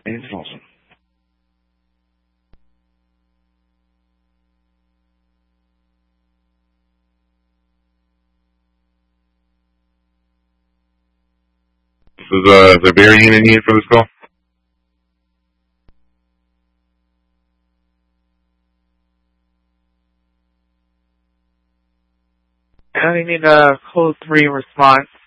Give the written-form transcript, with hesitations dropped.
Anything else? This is the Barry unit need for this call? I only need a code 3 response.